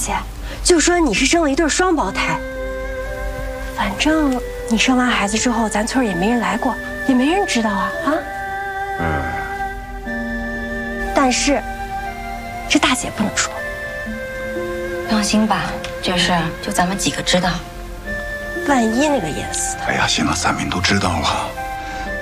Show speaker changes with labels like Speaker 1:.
Speaker 1: 姐，就说你是生了一对双胞胎。反正你生完孩子之后，咱村也没人来过，也没人知道啊啊。但是这大姐不能说。
Speaker 2: 放心吧，这事就咱们几个知道。
Speaker 1: 万一那个严死的，
Speaker 3: 哎呀，行了，三民都知道了。